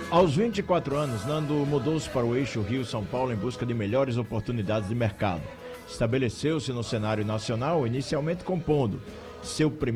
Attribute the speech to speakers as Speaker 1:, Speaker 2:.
Speaker 1: Aos 24 anos, Nando mudou-se para o eixo Rio-São Paulo em busca de melhores oportunidades de mercado. Estabeleceu-se no cenário nacional, inicialmente compondo seu primeiro